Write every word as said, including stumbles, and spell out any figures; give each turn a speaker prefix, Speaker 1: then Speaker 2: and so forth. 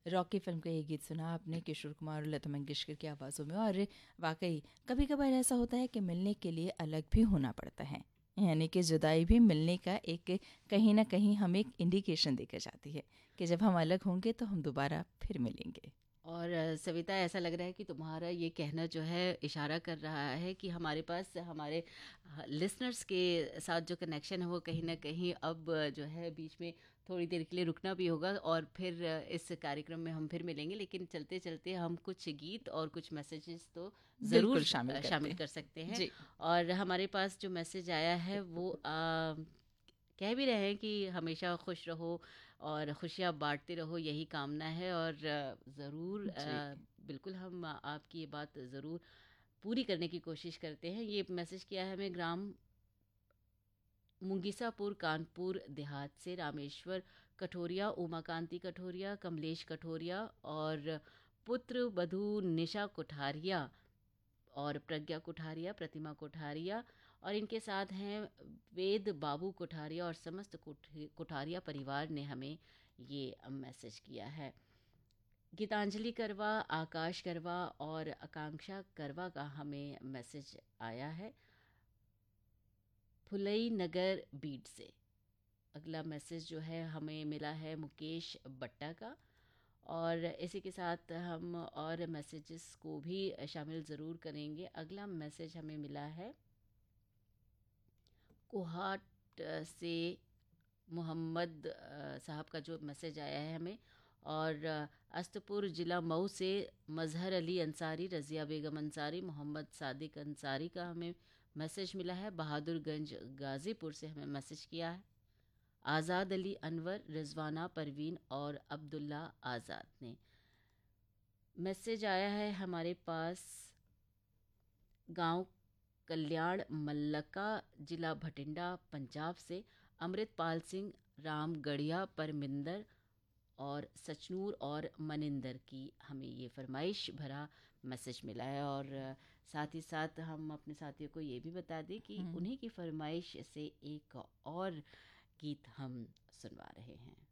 Speaker 1: Rocky film का ये गीत सुना आपने किशोर कुमार और लता मंगेशकर की आवाज़ों में। और वाकई कभी कभार ऐसा होता है कि मिलने के लिए अलग भी होना पड़ता है, यानी कि जुदाई भी मिलने का एक कहीं ना कहीं हमें एक इंडिकेशन देकर जाती है कि जब हम अलग होंगे तो हम दोबारा फिर मिलेंगे।
Speaker 2: और अ, सविता, ऐसा लग रहा है कि तुम्हारा ये कहना जो है इशारा कर रहा है कि हमारे पास हमारे लिसनर्स के साथ जो कनेक्शन है वो कहीं ना कहीं अब अ, जो है बीच में थोड़ी देर के लिए रुकना भी होगा, और फिर अ, इस कार्यक्रम में हम फिर मिलेंगे। लेकिन चलते चलते हम कुछ गीत और कुछ मैसेजेस तो
Speaker 1: बिल्कुल
Speaker 2: ज़रूर
Speaker 1: शामिल
Speaker 2: अ,
Speaker 1: करते
Speaker 2: शामिल
Speaker 1: हैं।
Speaker 2: कर सकते हैं।
Speaker 1: जी।
Speaker 2: और हमारे पास जो मैसेज आया है वो अ, कह भी रहे हैं कि हमेशा खुश रहो और खुशियाँ बाँटते रहो, यही कामना है। और ज़रूर
Speaker 1: जी।
Speaker 2: अ, बिल्कुल हम आपकी ये बात ज़रूर पूरी करने की कोशिश करते हैं। ये मैसेज किया है हमें ग्राम मुंगीसापुर, कानपुर देहात से रामेश्वर कठोरिया, उमाकांति कठोरिया, कमलेश कठोरिया और पुत्र वधू निशा कोठारिया और प्रज्ञा कोठारिया, प्रतिमा कोठारिया, और इनके साथ हैं वेद बाबू कोठारिया और समस्त कोठ- कोठारिया परिवार ने हमें ये मैसेज किया है। गीतांजलि करवा, आकाश करवा और आकांक्षा करवा का हमें मैसेज आया है फुलई नगर बीट से। अगला मैसेज जो है हमें मिला है मुकेश बट्टा का। और इसी के साथ हम और मैसेजेस को भी शामिल ज़रूर करेंगे। अगला मैसेज हमें मिला है कोहाट अ, से मोहम्मद अ, साहब का जो मैसेज आया है हमें। और अ, अस्तपुर ज़िला मऊ से मजहर अली अंसारी, रज़िया बेगम अंसारी, मोहम्मद सादिक अंसारी का हमें मैसेज मिला है। बहादुरगंज गाज़ीपुर से हमें मैसेज किया है आज़ाद अली अनवर, रिजवाना परवीन और अब्दुल्ला आज़ाद ने। मैसेज आया है हमारे पास गांव कल्याण मल्लका, जिला भटिंडा, पंजाब से अमृतपाल सिंह, राम गढ़िया, परमिंदर और सचनूर और मनिंदर की हमें ये फरमाइश भरा मैसेज मिला है। और अ, साथ ही साथ हम अपने साथियों को ये भी बता दें कि
Speaker 1: हम्म।
Speaker 2: उन्हीं की फरमाइश से एक और गीत हम सुनवा रहे हैं।